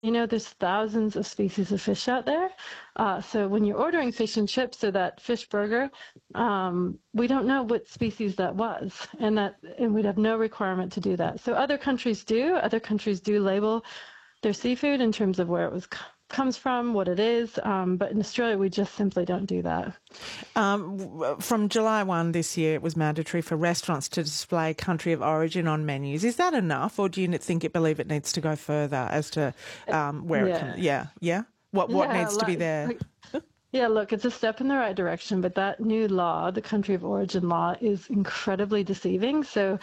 There's thousands of species of fish out there. So when you're ordering fish and chips or that fish burger, we don't know what species that was, and we'd have no requirement to do that. So other countries do. Other countries do label their seafood in terms of where it comes from, what it is. But in Australia, we just simply don't do that. From July 1 this year, it was mandatory for restaurants to display country of origin on menus. Is that enough, or do you believe it needs to go further as to where it comes? Yeah. What needs to be there? Yeah, look, it's a step in the right direction, but that new law, the country of origin law, is incredibly deceiving. So,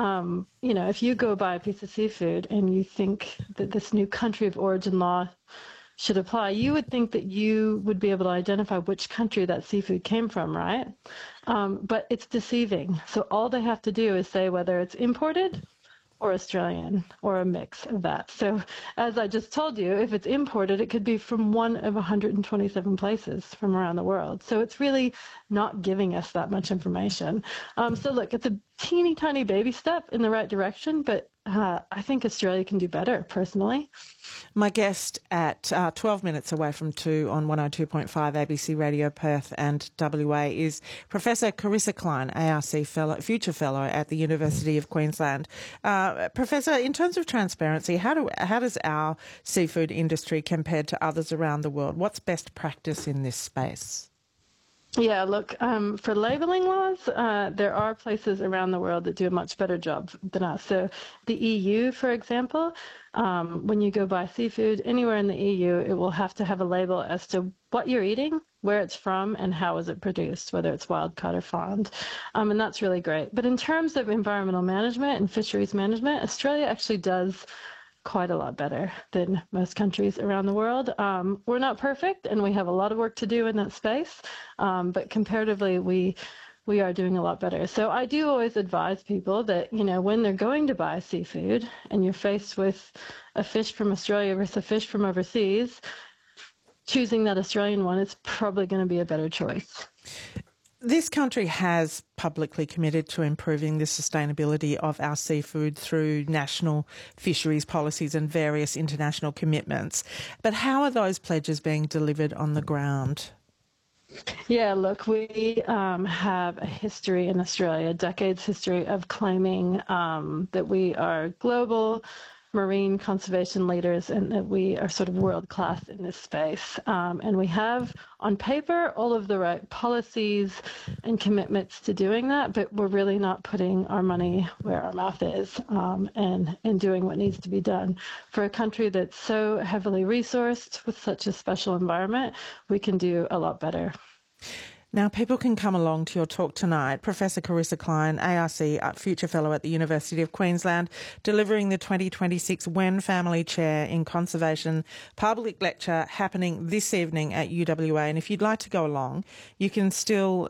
if you go buy a piece of seafood and you think that this new country of origin law should apply, you would think that you would be able to identify which country that seafood came from, right? But it's deceiving. So all they have to do is say whether it's imported or Australian, or a mix of that. So as I just told you, if it's imported, it could be from one of 127 places from around the world. So it's really not giving us that much information. So look, it's a teeny tiny baby step in the right direction, but I think Australia can do better, personally. My guest at 12 minutes away from 2 on 102.5 ABC Radio Perth and WA is Professor Carissa Klein, ARC Future Fellow at the University of Queensland. Professor, in terms of transparency, how does our seafood industry compare to others around the world? What's best practice in this space? Yeah, look, for labeling laws, there are places around the world that do a much better job than us. So the EU, for example, when you go buy seafood anywhere in the EU, it will have to have a label as to what you're eating, where it's from, and how is it produced, whether it's wild caught or farmed. And that's really great. But in terms of environmental management and fisheries management, Australia actually does quite a lot better than most countries around the world. We're not perfect, and we have a lot of work to do in that space, but comparatively, we are doing a lot better. So I do always advise people that, when they're going to buy seafood and you're faced with a fish from Australia versus a fish from overseas, choosing that Australian one is probably going to be a better choice. This country has publicly committed to improving the sustainability of our seafood through national fisheries policies and various international commitments. But how are those pledges being delivered on the ground? Yeah, look, we have a history in Australia, decades history of claiming that we are global marine conservation leaders and that we are sort of world-class in this space. And we have, on paper, all of the right policies and commitments to doing that, but we're really not putting our money where our mouth is and doing what needs to be done. For a country that's so heavily resourced with such a special environment, we can do a lot better. Now, people can come along to your talk tonight. Professor Carissa Klein, ARC Future Fellow at the University of Queensland, delivering the 2026 Wen Family Chair in Conservation public lecture happening this evening at UWA. And if you'd like to go along, you can still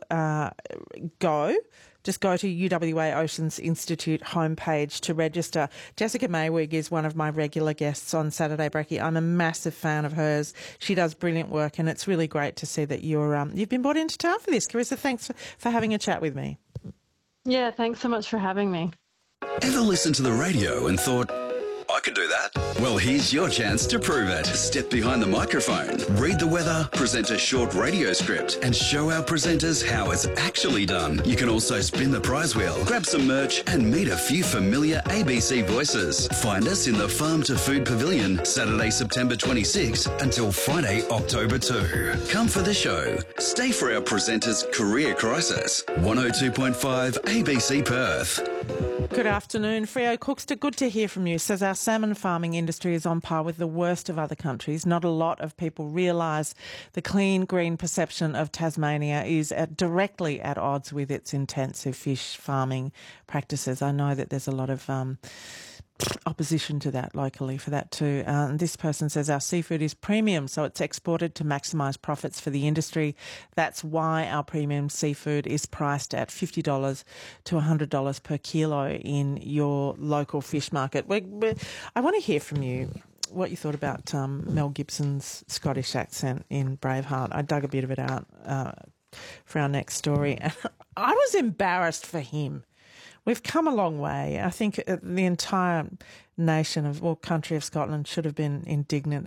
go. Just go to UWA Oceans Institute homepage to register. Jessica Maywig is one of my regular guests on Saturday Brekkie. I'm a massive fan of hers. She does brilliant work, and it's really great to see that you've been brought into town for this. Carissa, thanks for having a chat with me. Yeah, thanks so much for having me. Ever listened to the radio and thought, I could do that? Well, here's your chance to prove it. Step behind the microphone, read the weather, present a short radio script, and show our presenters how it's actually done. You can also spin the prize wheel, grab some merch, and meet a few familiar ABC voices. Find us in the Farm to Food Pavilion, Saturday, September 26 until Friday, October 2. Come for the show. Stay for our presenters' career crisis. 102.5 ABC Perth. Good afternoon. Freo Cookster, good to hear from you. Says our salmon farming industry is on par with the worst of other countries. Not a lot of people realise the clean, green perception of Tasmania is directly at odds with its intensive fish farming practices. I know that there's a lot of opposition to that locally for that too. This person says our seafood is premium, so it's exported to maximise profits for the industry. That's why our premium seafood is priced at $50 to $100 per kilo in your local fish market. I want to hear from you what you thought about Mel Gibson's Scottish accent in Braveheart. I dug a bit of it out for our next story. I was embarrassed for him. We've come a long way. I think the entire nation country of Scotland should have been indignant